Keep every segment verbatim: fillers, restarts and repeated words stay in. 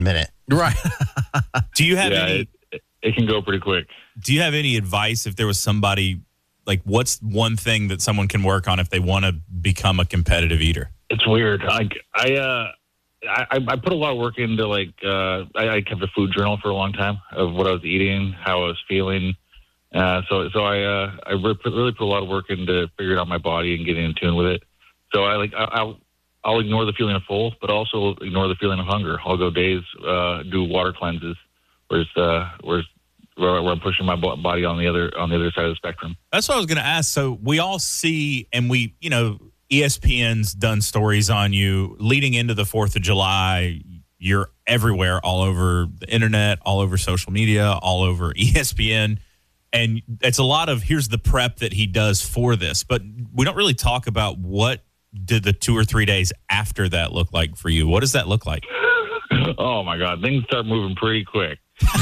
minute. Right. Do you have yeah, any? it, it can go pretty quick. Do you have any advice if there was somebody, like, what's one thing that someone can work on if they want to become a competitive eater? It's weird. Like I, uh, I, I put a lot of work into like uh, I, I kept a food journal for a long time of what I was eating, how I was feeling. Uh, so, so I, uh, I really put, really put a lot of work into figuring out my body and getting in tune with it. So I like I, I'll I'll ignore the feeling of full, but also ignore the feeling of hunger. I'll go days uh, do water cleanses, whereas uh, whereas where, where I'm pushing my body on the other on the other side of the spectrum. That's what I was going to ask. So we all see, and we, you know, E S P N's done stories on you leading into the fourth of July. You're everywhere, all over the internet, all over social media, all over E S P N. And it's a lot of, here's the prep that he does for this. But we don't really talk about what did the two or three days after that look like for you. What does that look like? Oh, my God. Things start moving pretty quick.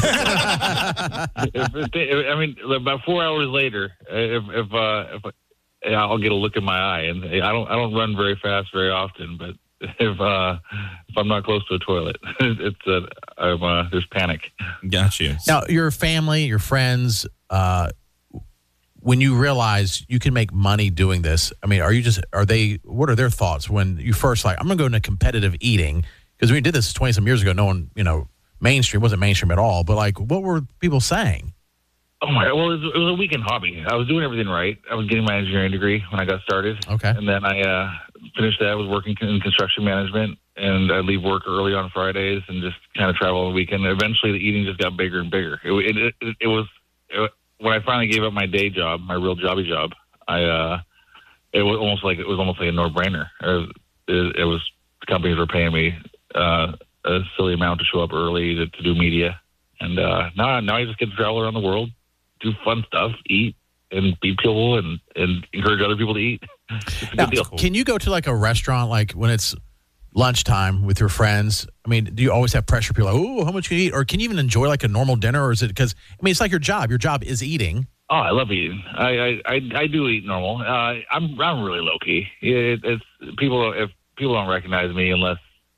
if, if, I mean, about four hours later, if, if, uh, if yeah, I'll get a look in my eye. And I don't I don't run very fast very often, but if uh, if I'm not close to a toilet, it's uh, I'm, uh, there's panic. Got you. Now, your family, your friends, uh, when you realize you can make money doing this, I mean, are you just, are they, what are their thoughts when you first like, I'm going to go into competitive eating? Because when we did this twenty some years ago, no one, you know, mainstream, wasn't mainstream at all, but like, what were people saying? Oh my! Well, it was, it was a weekend hobby. I was doing everything right. I was getting my engineering degree when I got started. Okay. And then I uh, finished that. I was working in construction management, and I'd leave work early on Fridays and just kind of travel on the weekend. Eventually, the eating just got bigger and bigger. It, it, it, it was it, when I finally gave up my day job, my real jobby job. I uh, it was almost like it was almost like a no brainer. It, it, it was companies were paying me uh, a silly amount to show up early to, to do media, and uh, now now I just get to travel around the world, do fun stuff, eat, and be people, and, and encourage other people to eat. It's a Now, good deal. can you go to like a restaurant, like when it's lunchtime with your friends? I mean, do you always have pressure? People are like, oh, how much can you eat? Or can you even enjoy like a normal dinner? Or is it because, I mean, it's like your job. Your job is eating. Oh, I love eating. I I, I, I do eat normal. Uh, I'm I'm really low key. It, it's people if people don't recognize me unless.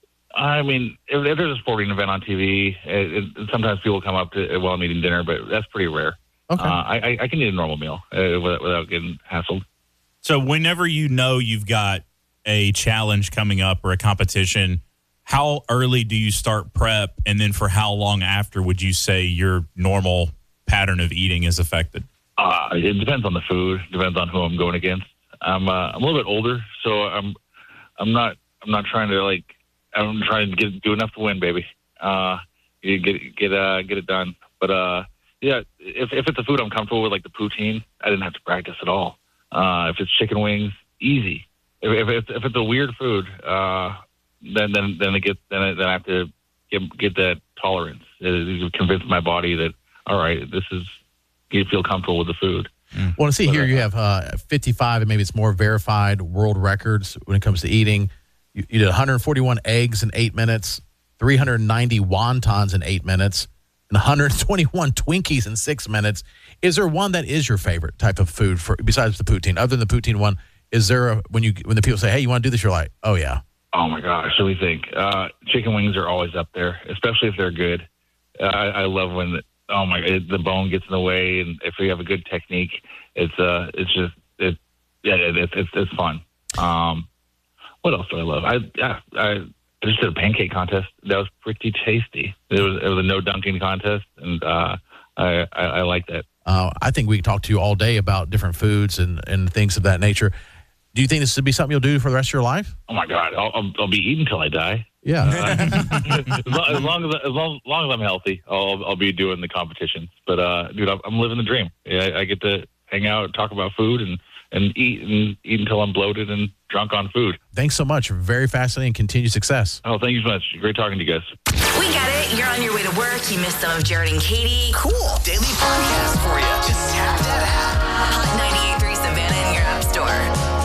I mean, if, if there's a sporting event on T V, it, it, sometimes people come up to while I'm eating dinner, but that's pretty rare. Okay. Uh, I, I can eat a normal meal uh, without, without getting hassled. So whenever you know you've got a challenge coming up or a competition, how early do you start prep? And then for how long after would you say your normal pattern of eating is affected? Uh, it depends on the food. Depends on who I'm going against. I'm uh, I'm a little bit older, so I'm I'm not I'm not trying to like I'm trying to get do enough to win, baby. Uh, you get get uh get it done. But uh. Yeah, if if it's a food I'm comfortable with, like the poutine, I didn't have to practice at all. Uh, if it's chicken wings, easy. If if, if it's a weird food, uh, then then then it gets then I, then I have to get get that tolerance. It, convince my body that all right, this is you feel comfortable with the food. Mm. Well, to see but, here, uh, you have uh, fifty-five and maybe it's more verified world records when it comes to eating. You, you did one hundred forty-one eggs in eight minutes, three hundred ninety wontons in eight minutes. And one hundred twenty-one Twinkies in six minutes. Is there one that is your favorite type of food for besides the poutine? Other than the poutine one, is there a, when you when the people say, "Hey, you want to do this?" You're like, "Oh yeah." Oh my gosh, what do we think? Uh, chicken wings are always up there, especially if they're good. Uh, I, I love when the, oh my it, the bone gets in the way, and if you have a good technique, it's uh it's just it yeah it, it's it's it's fun. Um, what else do I love? I yeah I. I just did a pancake contest. That was pretty tasty. It was it was a no dunking contest, and uh, I, I I like that. Uh, I think we can talk to you all day about different foods and, and things of that nature. Do you think this would be something you'll do for the rest of your life? Oh my God, I'll I'll, I'll be eating till I die. Yeah. Uh, as, long, as long as as long, as long as I'm healthy, I'll I'll be doing the competitions. But uh, dude, I'm, I'm living the dream. Yeah, I, I get to hang out, talk about food, and. and eat and eat until I'm bloated and drunk on food. Thanks so much. Very fascinating. Continued success. Oh, thank you so much. Great talking to you guys. We get it. You're on your way to work. You missed some of Jared and Katie. Cool. Daily podcast for you. Just tap that app. Hot ninety-eight point three Savannah in your app store.